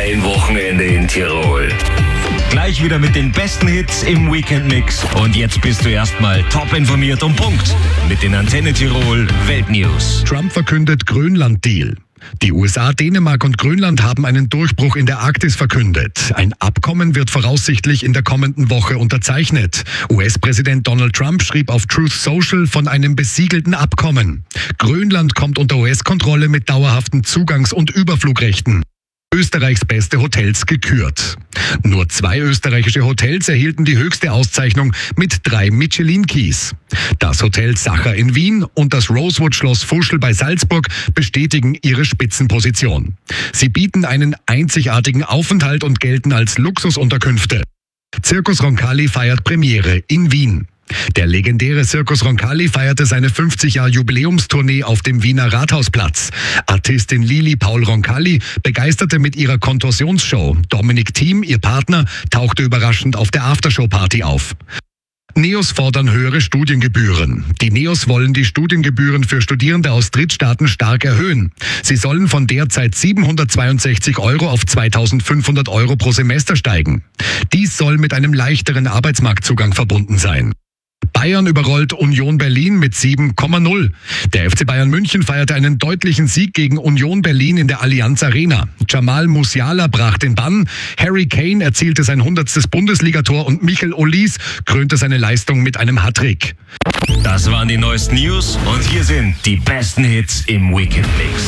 Ein Wochenende in Tirol. Gleich wieder mit den besten Hits im Weekend-Mix. Und jetzt bist du erstmal top informiert und Punkt mit den Antenne Tirol Weltnews. Trump verkündet Grönland-Deal. Die USA, Dänemark und Grönland haben einen Durchbruch in der Arktis verkündet. Ein Abkommen wird voraussichtlich in der kommenden Woche unterzeichnet. US-Präsident Donald Trump schrieb auf Truth Social von einem besiegelten Abkommen. Grönland kommt unter US-Kontrolle mit dauerhaften Zugangs- und Überflugrechten. Österreichs beste Hotels gekürt. Nur 2 österreichische Hotels erhielten die höchste Auszeichnung mit 3 Michelin-Keys. Das Hotel Sacher in Wien und das Rosewood Schloss Fuschl bei Salzburg bestätigen ihre Spitzenposition. Sie bieten einen einzigartigen Aufenthalt und gelten als Luxusunterkünfte. Circus Roncalli feiert Premiere in Wien. Der legendäre Circus Roncalli feierte seine 50-Jahr-Jubiläumstournee auf dem Wiener Rathausplatz. Artistin Lili Paul Roncalli begeisterte mit ihrer Kontorsionsshow. Dominik Thiem, ihr Partner, tauchte überraschend auf der Aftershow-Party auf. NEOS fordern höhere Studiengebühren. Die NEOS wollen die Studiengebühren für Studierende aus Drittstaaten stark erhöhen. Sie sollen von derzeit 762 € auf 2.500 € pro Semester steigen. Dies soll mit einem leichteren Arbeitsmarktzugang verbunden sein. Bayern überrollt Union Berlin mit 7,0. Der FC Bayern München feierte einen deutlichen Sieg gegen Union Berlin in der Allianz Arena. Jamal Musiala brach den Bann, Harry Kane erzielte sein 100. Bundesligator und Michael Olise krönte seine Leistung mit einem Hattrick. Das waren die neuesten News und hier sind die besten Hits im Weekend-Mix.